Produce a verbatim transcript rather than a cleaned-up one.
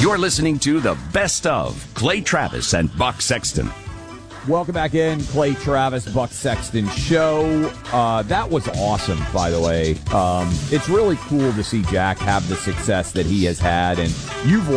You're listening to the best of Clay Travis and Buck Sexton. Welcome back in, Clay Travis, Buck Sexton Show. Uh, that was awesome, by the way. Um, it's really cool to see Jack have the success that he has had, and you've